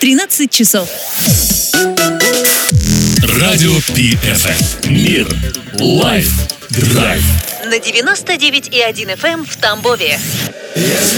13 часов. Радио PFM. Мир. Лайф. Драйв. На 99,1 FM в Тамбове.